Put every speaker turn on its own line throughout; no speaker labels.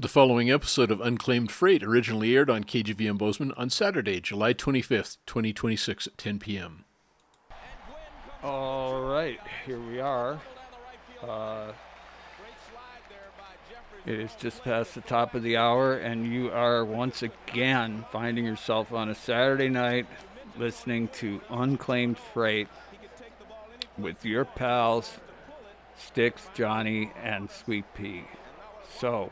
The following episode of Unclaimed Freight originally aired on KGVM Bozeman on Saturday, July 25th, 2026 at 10 p.m.
All right, here we are. It is just past the top of the hour, and you are once again finding yourself on a Saturday night listening to Unclaimed Freight with your pals, Sticks, Johnny, and Sweet Pea. So,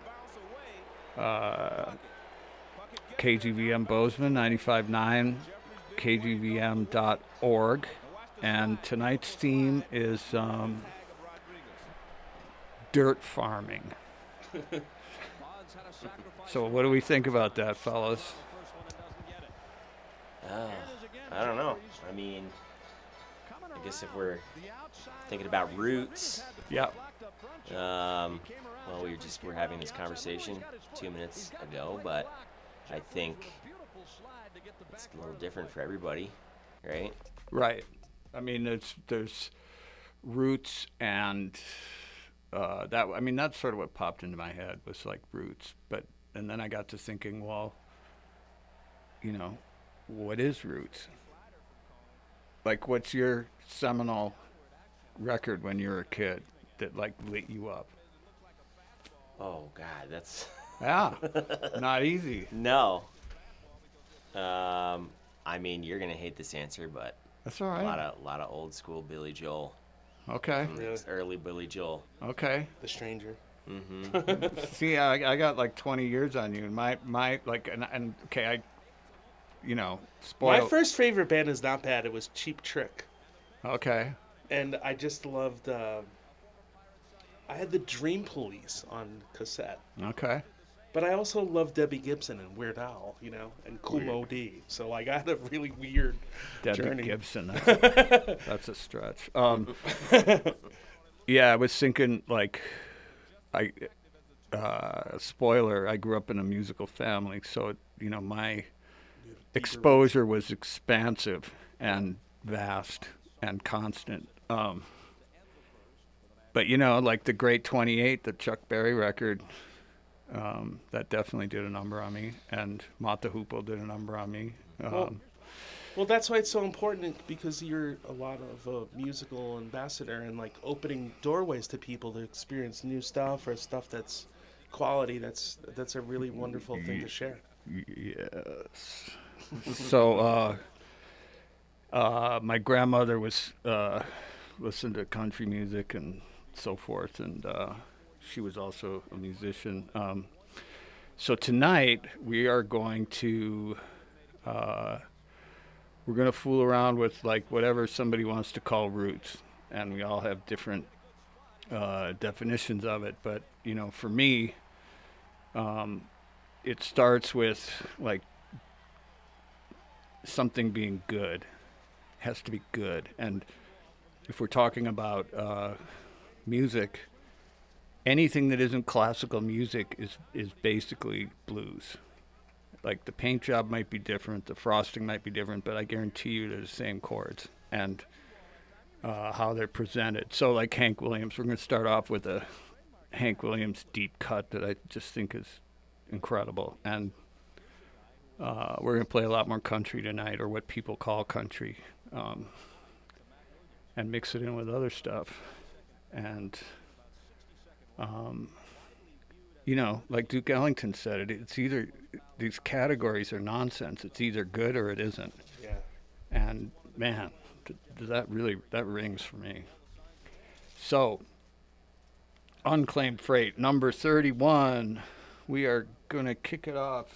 KGVM Bozeman 95.9, kgvm.org, and tonight's theme is dirt farming. So what do we think about that, fellas?
I don't know. I mean, I guess if we're thinking about roots,
Yeah.
well, we're having this conversation 2 minutes ago, but I think it's a little different for everybody, right?
Right. I mean, there's roots and that's sort of what popped into my head was like roots. And then I got to thinking, well, what is roots? Like, what's your seminal record when you were a kid that like lit you up?
Oh God, that's
Yeah, not easy.
no. I mean, you're gonna hate this answer, but
That's all
a
right.
lot of old school Billy Joel,
Okay.
Really?
early Billy Joel.
Okay.
The Stranger.
Mm-hmm.
See, I got like 20 years on you, and my like and okay, spoil.
My first favorite band is not bad. It was Cheap Trick.
Okay.
And I just loved... I had the Dream Police on cassette.
Okay.
But I also loved Debbie Gibson and Weird Al, and Cool Mo D. So, like, I had a really weird
Debbie
journey.
Gibson. That's a stretch. Yeah, I was thinking like, spoiler. I grew up in a musical family, so my exposure was expansive and vast and constant. But like the Great 28, the Chuck Berry record, that definitely did a number on me, and Mata Hoople did a number on me.
Well, that's why it's so important, because you're a lot of a musical ambassador and like opening doorways to people to experience new stuff or stuff that's quality. That's a really wonderful thing to share.
Yes. So, my grandmother was listened to country music and so forth, and she was also a musician. So tonight we are going to fool around with like whatever somebody wants to call roots, and we all have different definitions of it. But for me, it starts with like something being good. It has to be good. And if we're talking about music, anything that isn't classical music is basically blues. Like the paint job might be different, the frosting might be different, but I guarantee you they're the same chords and how they're presented. So like Hank Williams, we're going to start off with a Hank Williams deep cut that I just think is incredible. And we're going to play a lot more country tonight, or what people call country, and mix it in with other stuff. And, like Duke Ellington said, it's either, these categories are nonsense. It's either good or it isn't.
Yeah.
And, man, that rings for me. So, Unclaimed Freight, number 31. We are going to kick it off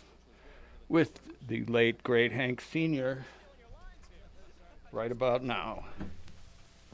with the late, great Hank Sr. right about now.